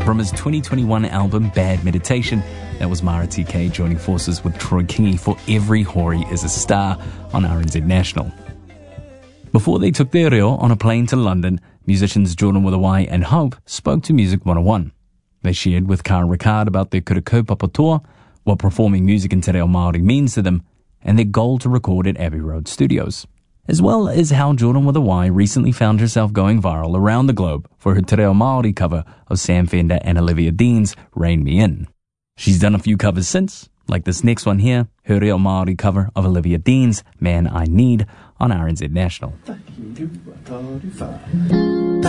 From his 2021 album Bad Meditation, that was Mara TK joining forces with Troy Kingi for Every Hori is a Star on RNZ National. Before they took their reo on a plane to London, musicians Jordan with a Y and Hope spoke to Music 101. They shared with Kara Ricard about their Kura Kaupapa tour, what performing music in Te Reo Māori means to them, and their goal to record at Abbey Road Studios, as well as how Jordan with a Y recently found herself going viral around the globe for her Te Reo Māori cover of Sam Fender and Olivia Dean's Rein Me In. She's done a few covers since, like this next one here, her Reo Māori cover of Olivia Dean's Man I Need on RNZ National.